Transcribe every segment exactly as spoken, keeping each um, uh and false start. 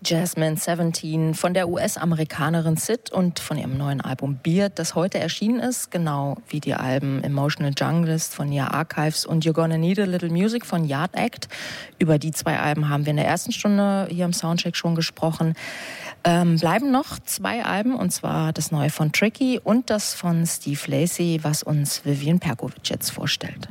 Jasmine siebzehn von der U S-Amerikanerin Syd und von ihrem neuen Album Beard, das heute erschienen ist, genau wie die Alben Emotional Junglist von Nia Archives und You're Gonna Need a Little Music von Yard Act. Über die zwei Alben haben wir in der ersten Stunde hier im Soundcheck schon gesprochen. Ähm, bleiben noch zwei Alben, und zwar das neue von Tricky und das von Steve Lacy, was uns Vivian Perkovic jetzt vorstellt.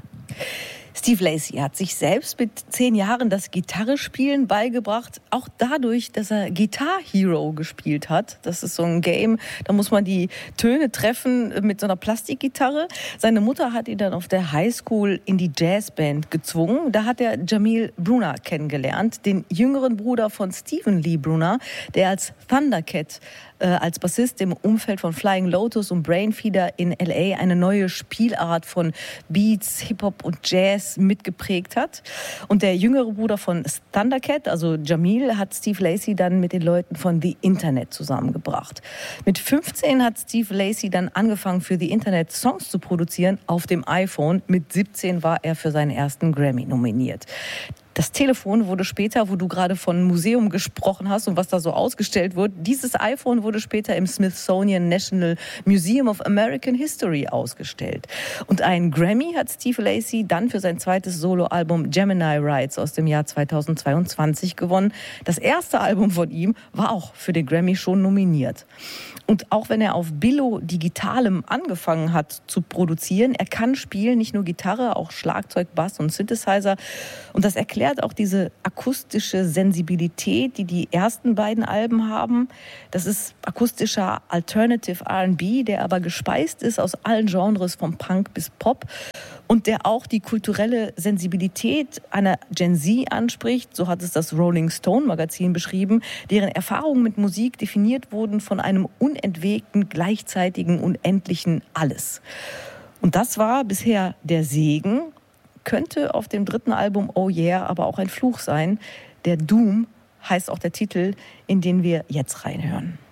Steve Lacy hat sich selbst mit zehn Jahren das Gitarrespielen beigebracht, auch dadurch, dass er Guitar Hero gespielt hat. Das ist so ein Game, da muss man die Töne treffen mit so einer Plastikgitarre. Seine Mutter hat ihn dann auf der Highschool in die Jazzband gezwungen. Da hat er Jamil Brunner kennengelernt, den jüngeren Bruder von Stephen Lee Brunner, der als Thundercat äh, als Bassist im Umfeld von Flying Lotus und Brainfeeder in L A eine neue Spielart von Beats, Hip-Hop und Jazz mitgeprägt hat. Und der jüngere Bruder von Thundercat, also Jamil, hat Steve Lacy dann mit den Leuten von The Internet zusammengebracht. Mit fünfzehn hat Steve Lacy dann angefangen, für The Internet Songs zu produzieren auf dem iPhone. Mit siebzehn war er für seinen ersten Grammy nominiert. Das Telefon wurde später, wo du gerade von Museum gesprochen hast und was da so ausgestellt wird, dieses iPhone wurde später im Smithsonian National Museum of American History ausgestellt. Und einen Grammy hat Steve Lacy dann für sein zweites Soloalbum Gemini Rides aus dem Jahr zweitausendzweiundzwanzig gewonnen. Das erste Album von ihm war auch für den Grammy schon nominiert. Und auch wenn er auf Billo Digitalem angefangen hat zu produzieren, er kann spielen, nicht nur Gitarre, auch Schlagzeug, Bass und Synthesizer. Und das erklärt auch diese akustische Sensibilität, die die ersten beiden Alben haben. Das ist akustischer Alternative R and B, der aber gespeist ist aus allen Genres, vom Punk bis Pop. Und der auch die kulturelle Sensibilität einer Gen Z anspricht, so hat es das Rolling Stone Magazin beschrieben, deren Erfahrungen mit Musik definiert wurden von einem unentwegten, gleichzeitigen, unendlichen Alles. Und das war bisher der Segen, könnte auf dem dritten Album Oh Yeah aber auch ein Fluch sein. Der Doom heißt auch der Titel, in den wir jetzt reinhören.